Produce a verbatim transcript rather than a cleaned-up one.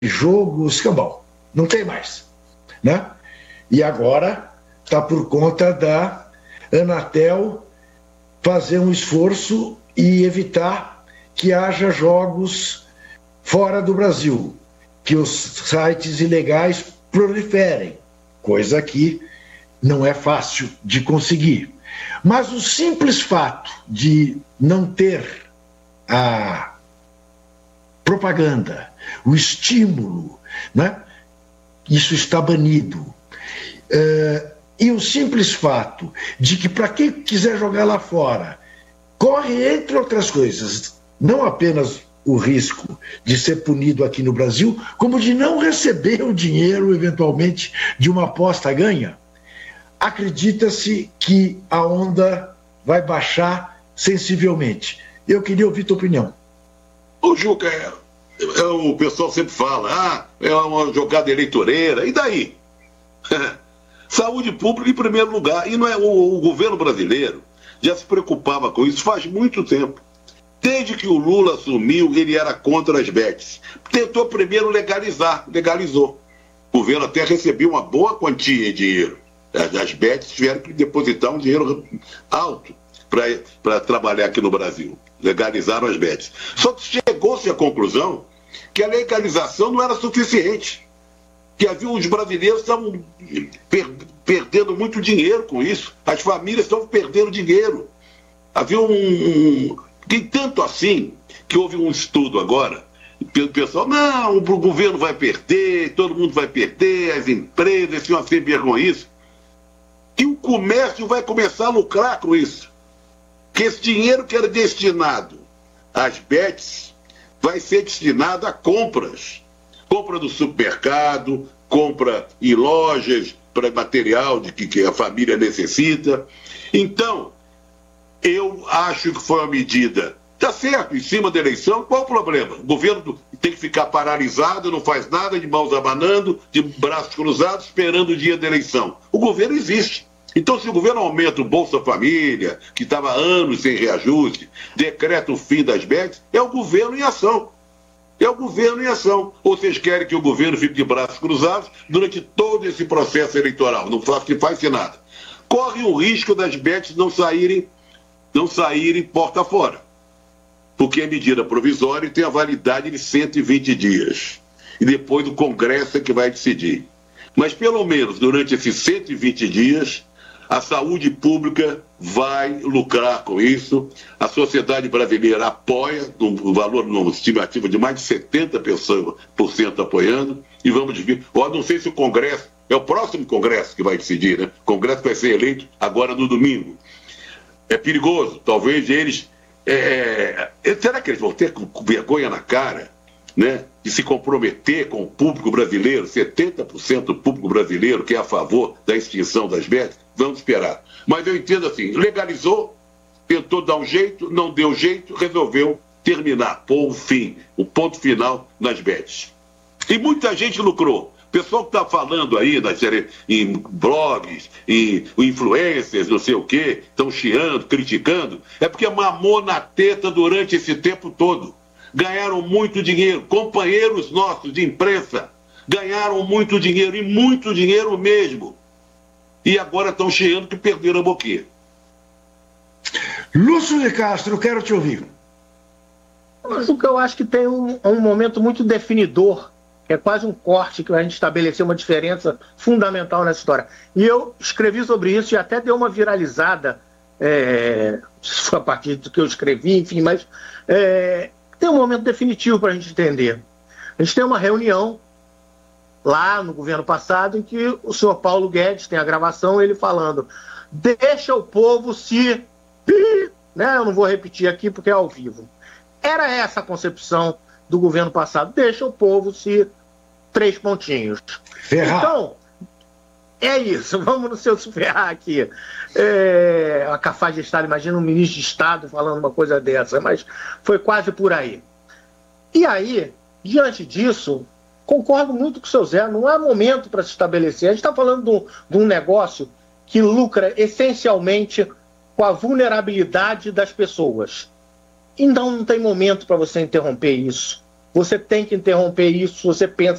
jogo, escambau. Não tem mais, né? E agora está por conta da Anatel fazer um esforço e evitar que haja jogos fora do Brasil, que os sites ilegais proliferem, coisa que não é fácil de conseguir. Mas o simples fato de não ter a propaganda, o estímulo, né? Isso está banido. Uh, e o simples fato de que, para quem quiser jogar lá fora, corre, entre outras coisas, não apenas o risco de ser punido aqui no Brasil, como de não receber o dinheiro, eventualmente, de uma aposta ganha. Acredita-se que a onda vai baixar sensivelmente. Eu queria ouvir tua opinião. Ô, Juca, é, é, o pessoal sempre fala, ah, é uma jogada eleitoreira, e daí? Saúde pública em primeiro lugar. E não é, o, o governo brasileiro já se preocupava com isso faz muito tempo. Desde que o Lula assumiu, ele era contra as bets. Tentou primeiro legalizar, legalizou. O governo até recebeu uma boa quantia de dinheiro. As bets tiveram que depositar um dinheiro alto para trabalhar aqui no Brasil. Legalizaram as bets. Só que chegou-se à conclusão que a legalização não era suficiente. Que havia os brasileiros estavam per, perdendo muito dinheiro com isso. As famílias estavam perdendo dinheiro. Havia um... um tem tanto assim que houve um estudo agora, o pessoal, não, o governo vai perder, todo mundo vai perder, as empresas, se assim vergonha isso. E o comércio vai começar a lucrar com isso. Que esse dinheiro que era destinado às bets vai ser destinado a compras. Compra do supermercado, compra em lojas para material de que, que a família necessita. Então, eu acho que foi uma medida, está certo, em cima da eleição, qual o problema? O governo tem que ficar paralisado, não faz nada, de mãos abanando, de braços cruzados, esperando o dia da eleição. O governo existe. Então, se o governo aumenta o Bolsa Família, que estava há anos sem reajuste, decreta o fim das bets, é o governo em ação. É o governo em ação. Ou vocês querem que o governo fique de braços cruzados durante todo esse processo eleitoral? Não faz, não faz nada. Corre o risco das bets não saírem, não saírem porta fora. Porque é medida provisória e tem a validade de cento e vinte dias. E depois o Congresso é que vai decidir. Mas, pelo menos, durante esses cento e vinte dias, a saúde pública vai lucrar com isso. A sociedade brasileira apoia, no valor, numa estimativa de mais de setenta por cento apoiando. E vamos ver. Eu não sei se o Congresso, é o próximo Congresso que vai decidir, né? O Congresso vai ser eleito agora no domingo. É perigoso, talvez eles... É, é, será que eles vão ter vergonha na cara, né, de se comprometer com o público brasileiro, setenta por cento do público brasileiro que é a favor da extinção das bets? Vamos esperar. Mas eu entendo assim, legalizou, tentou dar um jeito, não deu jeito, resolveu terminar, pôr o fim, o ponto final nas bets. E muita gente lucrou. O pessoal que está falando aí nas, em blogs, em influencers, não sei o quê, estão chiando, criticando, é porque mamou na teta durante esse tempo todo. Ganharam muito dinheiro. Companheiros nossos de imprensa ganharam muito dinheiro, e muito dinheiro mesmo. E agora estão chiando que perderam a boquinha. Lúcio de Castro, quero te ouvir. Mas o que eu acho que tem um, um momento muito definidor, é quase um corte que a gente estabeleceu uma diferença fundamental nessa história. E eu escrevi sobre isso e até deu uma viralizada, é, a partir do que eu escrevi, enfim, mas é, tem um momento definitivo para a gente entender. A gente tem uma reunião lá no governo passado em que o senhor Paulo Guedes tem a gravação, ele falando, deixa o povo se... Né? Eu não vou repetir aqui porque é ao vivo. Era essa a concepção do governo passado, deixa o povo se... três pontinhos. Ferrar. Então, é isso, vamos no seu se ferrar aqui. É, a Cafaz de Estado, imagina um ministro de Estado falando uma coisa dessa, mas foi quase por aí. E aí, diante disso, concordo muito com o seu Zé, não há momento para se estabelecer. A gente está falando de um, de um negócio que lucra essencialmente com a vulnerabilidade das pessoas. Então não tem momento para você interromper isso. Você tem que interromper isso, você pensa